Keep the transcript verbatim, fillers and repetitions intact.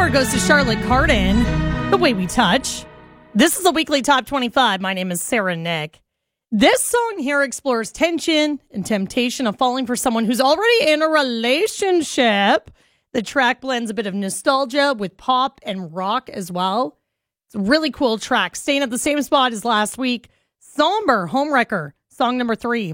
hour goes to Charlotte Cardin, The Way We Touch. This is a weekly top twenty-five. My name is Sarah Nick. This song here explores tension and temptation of falling for someone who's already in a relationship. The track blends a bit of nostalgia with pop and rock as well. It's a really cool track. Staying at the same spot as last week, Somber Homewrecker, song number three.